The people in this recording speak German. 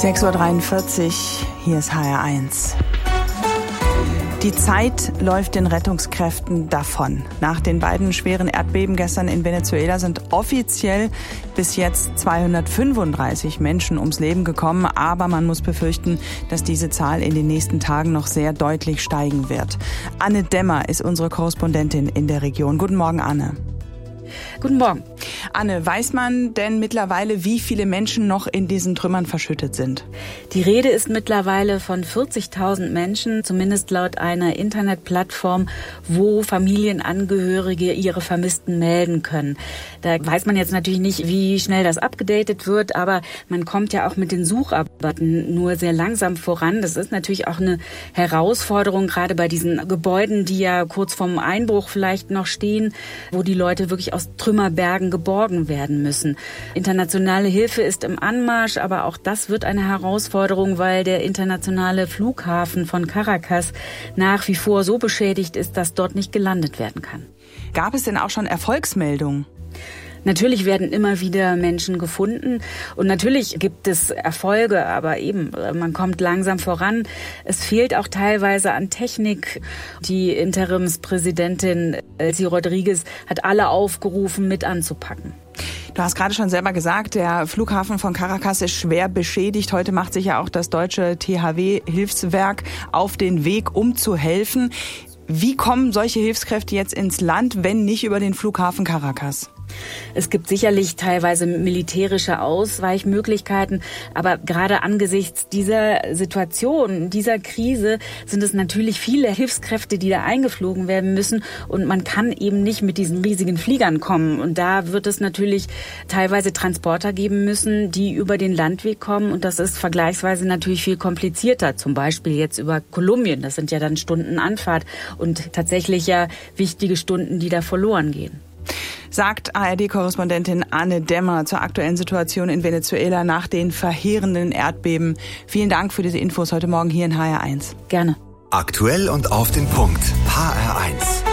6:43 Uhr, hier ist HR1. Die Zeit läuft den Rettungskräften davon. Nach den beiden schweren Erdbeben gestern in Venezuela sind offiziell bis jetzt 235 Menschen ums Leben gekommen. Aber man muss befürchten, dass diese Zahl in den nächsten Tagen noch sehr deutlich steigen wird. Anne Demmer ist unsere Korrespondentin in der Region. Guten Morgen, Anne. Guten Morgen. Anne, weiß man denn mittlerweile, wie viele Menschen noch in diesen Trümmern verschüttet sind? Die Rede ist mittlerweile von 40.000 Menschen, zumindest laut einer Internetplattform, wo Familienangehörige ihre Vermissten melden können. Da weiß man jetzt natürlich nicht, wie schnell das abgedatet wird, aber man kommt ja auch mit den Sucharbeiten nur sehr langsam voran. Das ist natürlich auch eine Herausforderung, gerade bei diesen Gebäuden, die ja kurz vorm Einbruch vielleicht noch stehen, wo die Leute wirklich aus Trümmerbergen geborgen werden müssen. Internationale Hilfe ist im Anmarsch, aber auch das wird eine Herausforderung, weil der internationale Flughafen von Caracas nach wie vor so beschädigt ist, dass dort nicht gelandet werden kann. Gab es denn auch schon Erfolgsmeldungen? Natürlich werden immer wieder Menschen gefunden und natürlich gibt es Erfolge, aber eben, man kommt langsam voran. Es fehlt auch teilweise an Technik. Die Interimspräsidentin Delcy Rodriguez hat alle aufgerufen, mit anzupacken. Du hast gerade schon selber gesagt, der Flughafen von Caracas ist schwer beschädigt. Heute macht sich ja auch das deutsche THW-Hilfswerk auf den Weg, um zu helfen. Wie kommen solche Hilfskräfte jetzt ins Land, wenn nicht über den Flughafen Caracas? Es gibt sicherlich teilweise militärische Ausweichmöglichkeiten, aber gerade angesichts dieser Situation, dieser Krise, sind es natürlich viele Hilfskräfte, die da eingeflogen werden müssen und man kann eben nicht mit diesen riesigen Fliegern kommen. Und da wird es natürlich teilweise Transporter geben müssen, die über den Landweg kommen und das ist vergleichsweise natürlich viel komplizierter, zum Beispiel jetzt über Kolumbien. Das sind ja dann Stunden Anfahrt und tatsächlich ja wichtige Stunden, die da verloren gehen. Sagt ARD-Korrespondentin Anne Demmer zur aktuellen Situation in Venezuela nach den verheerenden Erdbeben. Vielen Dank für diese Infos heute Morgen hier in HR1. Gerne. Aktuell und auf den Punkt. HR1.